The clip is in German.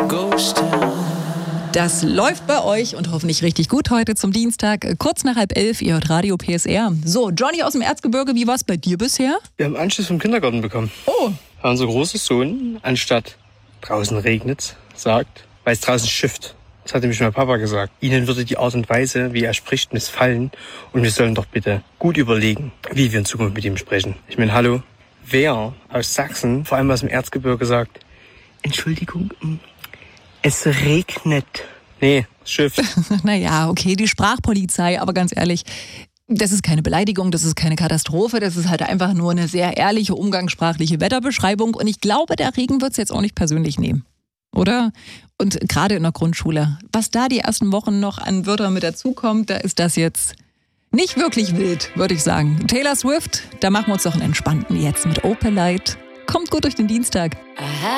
Das läuft bei euch und hoffentlich richtig gut heute zum Dienstag, kurz nach 10:30. Ihr hört Radio PSR. So, Johnny aus dem Erzgebirge, wie war es bei dir bisher? Wir haben Anschluss vom Kindergarten bekommen. Oh. Unser großer Sohn, anstatt draußen regnet's, sagt, weil es draußen schifft. Das hat nämlich mein Papa gesagt. Ihnen würde die Art und Weise, wie er spricht, missfallen. Und wir sollen doch bitte gut überlegen, wie wir in Zukunft mit ihm sprechen. Ich meine, hallo, wer aus Sachsen, vor allem aus dem Erzgebirge, sagt, Entschuldigung, es regnet. Nee, es schifft. Naja, okay, die Sprachpolizei, aber ganz ehrlich, das ist keine Beleidigung, das ist keine Katastrophe, das ist halt einfach nur eine sehr ehrliche, umgangssprachliche Wetterbeschreibung. Und ich glaube, der Regen wird es jetzt auch nicht persönlich nehmen. Oder? Und gerade in der Grundschule, was da die ersten Wochen noch an Wörtern mit dazukommt, da ist das jetzt nicht wirklich wild, würde ich sagen. Taylor Swift, da machen wir uns doch einen entspannten jetzt mit Opalite. Kommt gut durch den Dienstag.